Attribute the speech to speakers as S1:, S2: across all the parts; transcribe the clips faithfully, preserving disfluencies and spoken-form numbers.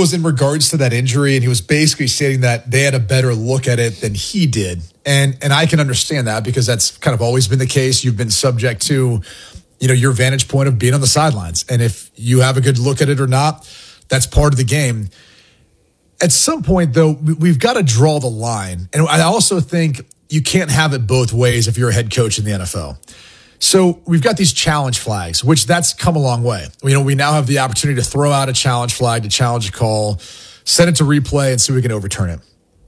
S1: was in regards to that injury, and he was basically stating that they had a better look at it than he did. And and I can understand that because that's kind of always been the case. You've been subject to, you know, your vantage point of being on the sidelines. And if you have a good look at it or not, that's part of the game. At some point, though, we've got to draw the line. And I also think you can't have it both ways if you're a head coach in the N F L. So we've got these challenge flags, which that's come a long way. You know, we now have the opportunity to throw out a challenge flag, to challenge a call, send it to replay, and see if we can overturn it.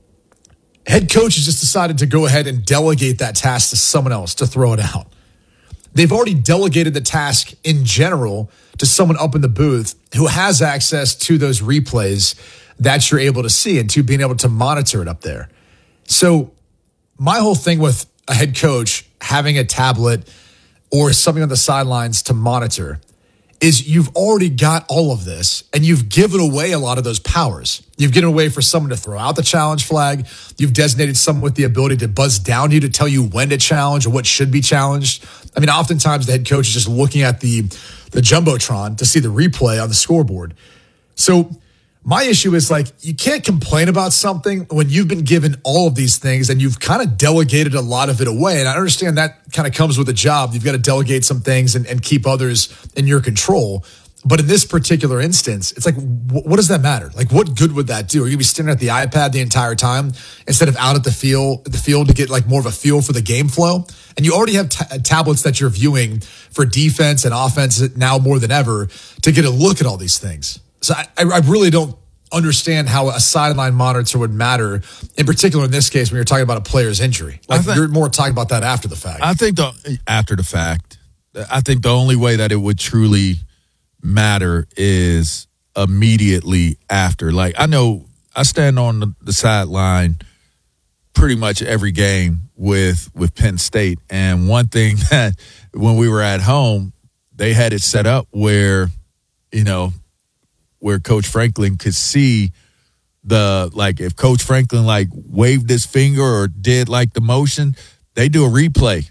S1: Head coach has just decided to go ahead and delegate that task to someone else to throw it out. They've already delegated the task in general to someone up in the booth who has access to those replays that you're able to see and to being able to monitor it up there. So my whole thing with a head coach having a tablet or something on the sidelines to monitor is you've already got all of this and you've given away a lot of those powers. You've given away for someone to throw out the challenge flag. You've designated someone with the ability to buzz down to you to tell you when to challenge or what should be challenged. I mean, oftentimes the head coach is just looking at the, the Jumbotron to see the replay on the scoreboard. So my issue is, like, you can't complain about something when you've been given all of these things and you've kind of delegated a lot of it away. And I understand that kind of comes with a job. You've got to delegate some things and, and keep others in your control. But in this particular instance, it's like, wh- what does that matter? Like, what good would that do? Are you going to be staring at the iPad the entire time instead of out at the field, the field to get like more of a feel for the game flow? And you already have t- tablets that you're viewing for defense and offense now more than ever to get a look at all these things. So I, I really don't understand how a sideline monitor would matter, in particular in this case when you're talking about a player's injury. Like, think, you're more talking about that after the fact.
S2: I think the after the fact, I think the only way that it would truly matter is immediately after. Like, I know I stand on the, the sideline pretty much every game with with Penn State, and one thing that when we were at home, they had it set up where, you know, where Coach Franklin could see the, like, if Coach Franklin, like, waved his finger or did, like, the motion, they do a replay.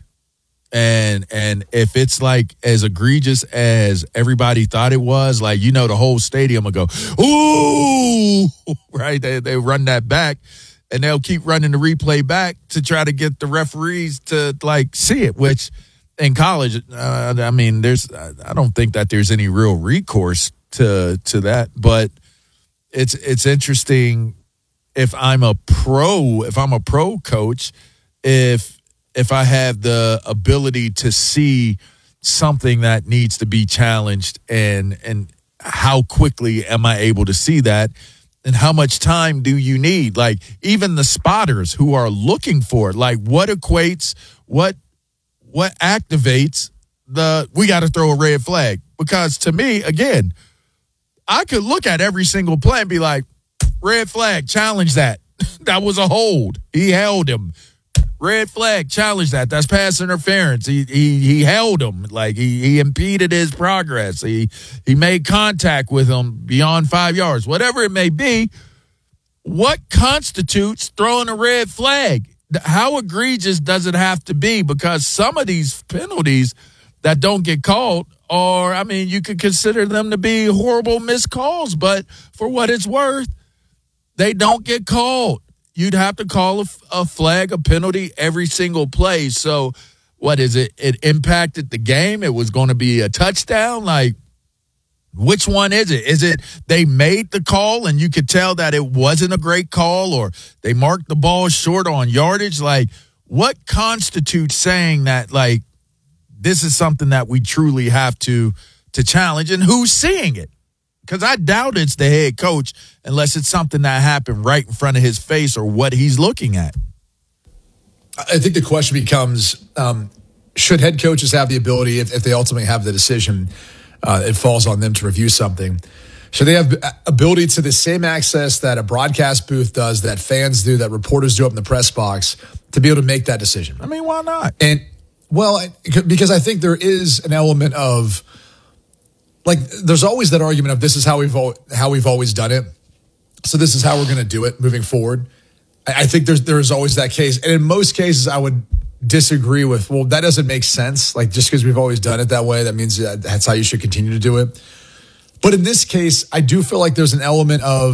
S2: And and if it's, like, as egregious as everybody thought it was, like, you know, the whole stadium will go, ooh, right? They, they run that back, and they'll keep running the replay back to try to get the referees to, like, see it, which in college, uh, I mean, there's, I don't think that there's any real recourse to to that, but it's it's interesting if I'm a pro, if I'm a pro coach, if if I have the ability to see something that needs to be challenged, and and how quickly am I able to see that, and how much time do you need? Like, even the spotters who are looking for it, like, what equates, what what activates the, we got to throw a red flag? Because to me, again, I could look at every single play and be like, red flag, challenge that. That was a hold. He held him. Red flag, challenge that. That's pass interference. He he he held him. Like, he, he impeded his progress. He he made contact with him beyond five yards. Whatever it may be, what constitutes throwing a red flag? How egregious does it have to be? Because some of these penalties that don't get called, or, I mean, you could consider them to be horrible missed calls, but for what it's worth, they don't get called. You'd have to call a, a flag, a penalty every single play. So what is it? It impacted the game. It was going to be a touchdown. Like, which one is it? Is it they made the call and you could tell that it wasn't a great call, or they marked the ball short on yardage? Like, what constitutes saying that, like, this is something that we truly have to to challenge, and who's seeing it? Because I doubt it's the head coach unless it's something that happened right in front of his face or what he's looking at.
S1: I think the question becomes, um, should head coaches have the ability, if, if they ultimately have the decision, uh, it falls on them to review something, should they have ability to the same access that a broadcast booth does, that fans do, that reporters do up in the press box, to be able to make that decision?
S2: I mean, why not?
S1: And Well, because I think there is an element of, like, there's always that argument of this is how we've al- how we've always done it, so this is how we're going to do it moving forward. I, I think there's there's always that case, and in most cases, I would disagree with, well, that doesn't make sense. Like, just because we've always done it that way, that means that that's how you should continue to do it. But in this case, I do feel like there's an element of